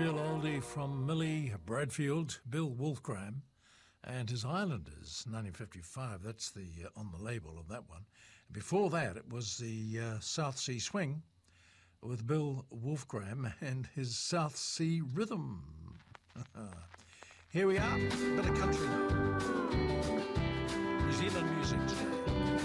real oldie from Millie Bradfield, Bill Wolfgram, and his Islanders, 1955. That's the on the label of that one. Before that, it was the South Sea Swing with Bill Wolfgram and his South Sea Rhythm. Here we are, bit of country now. New Zealand music today.